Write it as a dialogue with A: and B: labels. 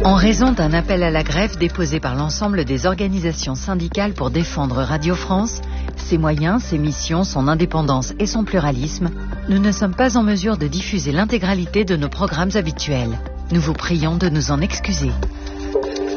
A: En raison d'un appel à la grève déposé par l'ensemble des organisations syndicales pour défendre Radio France, ses moyens, ses missions, son indépendance et son pluralisme, nous ne sommes pas en mesure de diffuser l'intégralité de nos programmes habituels. Nous vous prions de nous en excuser.